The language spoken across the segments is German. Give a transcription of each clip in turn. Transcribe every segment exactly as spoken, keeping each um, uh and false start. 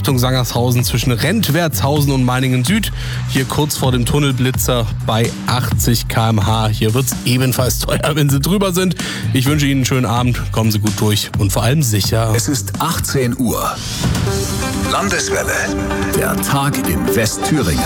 Richtung Sangershausen zwischen Rentwertshausen und Meiningen Süd. Hier kurz vor dem Tunnelblitzer bei achtzig Kilometer pro Stunde. Hier wird es ebenfalls teuer, wenn Sie drüber sind. Ich wünsche Ihnen einen schönen Abend. Kommen Sie gut durch und vor allem sicher. Es ist achtzehn Uhr. Landeswelle. Der Tag in Westthüringen.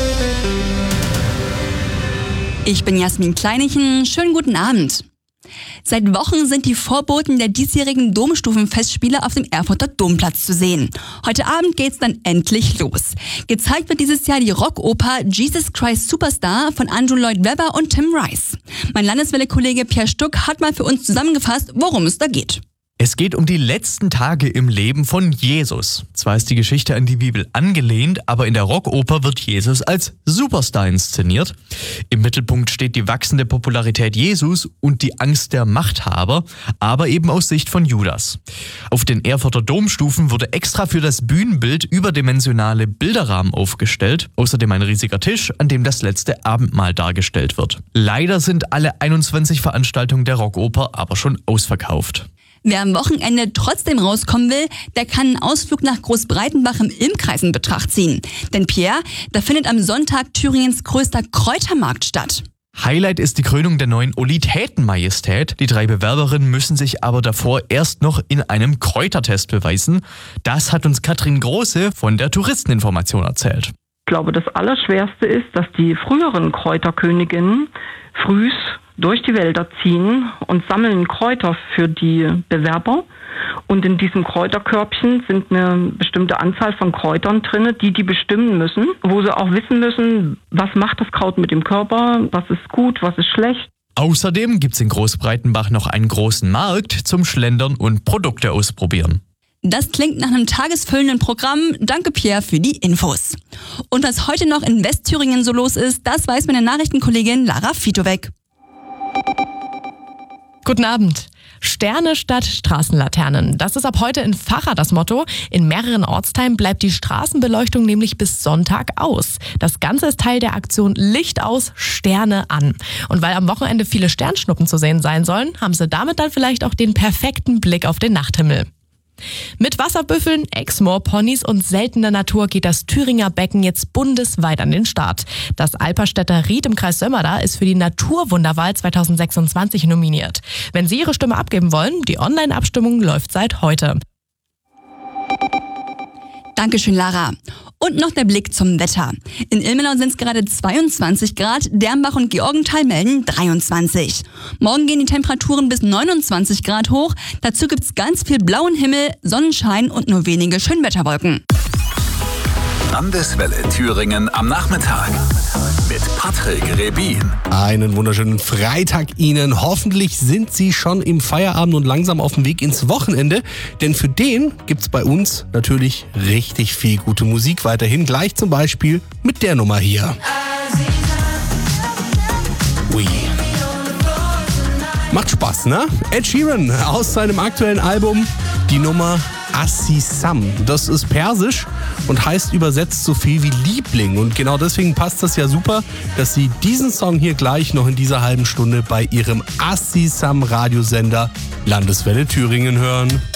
Ich bin Jasmin Kleinichen. Schönen guten Abend. Seit Wochen sind die Vorboten der diesjährigen Domstufenfestspiele auf dem Erfurter Domplatz zu sehen. Heute Abend geht's dann endlich los. Gezeigt wird dieses Jahr die Rockoper Jesus Christ Superstar von Andrew Lloyd Webber und Tim Rice. Mein Landeswelle-Kollege Pierre Stuck hat mal für uns zusammengefasst, worum es da geht. Es geht um die letzten Tage im Leben von Jesus. Zwar ist die Geschichte an die Bibel angelehnt, aber in der Rockoper wird Jesus als Superstar inszeniert. Im Mittelpunkt steht die wachsende Popularität Jesus und die Angst der Machthaber, aber eben aus Sicht von Judas. Auf den Erfurter Domstufen wurde extra für das Bühnenbild überdimensionale Bilderrahmen aufgestellt, außerdem ein riesiger Tisch, an dem das letzte Abendmahl dargestellt wird. Leider sind alle einundzwanzig Veranstaltungen der Rockoper aber schon ausverkauft. Wer am Wochenende trotzdem rauskommen will, der kann einen Ausflug nach Großbreitenbach im Ilmkreis in Betracht ziehen. Denn Pierre, da findet am Sonntag Thüringens größter Kräutermarkt statt. Highlight ist die Krönung der neuen Olitätenmajestät. Die drei Bewerberinnen müssen sich aber davor erst noch in einem Kräutertest beweisen. Das hat uns Katrin Große von der Touristeninformation erzählt. Ich glaube, das Allerschwerste ist, dass die früheren Kräuterköniginnen frühs durch die Wälder ziehen und sammeln Kräuter für die Bewerber. Und in diesem Kräuterkörbchen sind eine bestimmte Anzahl von Kräutern drin, die die bestimmen müssen, wo sie auch wissen müssen, was macht das Kraut mit dem Körper, was ist gut, was ist schlecht. Außerdem gibt es in Großbreitenbach noch einen großen Markt zum Schlendern und Produkte ausprobieren. Das klingt nach einem tagesfüllenden Programm. Danke, Pierre, für die Infos. Und was heute noch in Westthüringen so los ist, das weiß meine Nachrichtenkollegin Lara Fitowek. Guten Abend. Sterne statt Straßenlaternen. Das ist ab heute in Vacha das Motto. In mehreren Ortsteilen bleibt die Straßenbeleuchtung nämlich bis Sonntag aus. Das Ganze ist Teil der Aktion Licht aus, Sterne an. Und weil am Wochenende viele Sternschnuppen zu sehen sein sollen, haben sie damit dann vielleicht auch den perfekten Blick auf den Nachthimmel. Mit Wasserbüffeln, Exmoor-Ponys und seltener Natur geht das Thüringer Becken jetzt bundesweit an den Start. Das Alperstädter Ried im Kreis Sömmerda ist für die Naturwunderwahl zwanzig sechsundzwanzig nominiert. Wenn Sie Ihre Stimme abgeben wollen, die Online-Abstimmung läuft seit heute. Dankeschön, Lara. Und noch der Blick zum Wetter. In Ilmenau sind es gerade zweiundzwanzig Grad, Dernbach und Georgenthal melden dreiundzwanzig. Morgen gehen die Temperaturen bis neunundzwanzig Grad hoch. Dazu gibt's ganz viel blauen Himmel, Sonnenschein und nur wenige Schönwetterwolken. Landeswelle Thüringen am Nachmittag mit Patrick Rebin. Einen wunderschönen Freitag Ihnen. Hoffentlich sind Sie schon im Feierabend und langsam auf dem Weg ins Wochenende. Denn für den gibt's bei uns natürlich richtig viel gute Musik weiterhin. Gleich zum Beispiel mit der Nummer hier. Ui. Macht Spaß, ne? Ed Sheeran aus seinem aktuellen Album, die Nummer Assisam. Das ist persisch und heißt übersetzt so viel wie Liebling. Und genau deswegen passt das ja super, dass Sie diesen Song hier gleich noch in dieser halben Stunde bei Ihrem Assisam Radiosender Landeswelle Thüringen hören.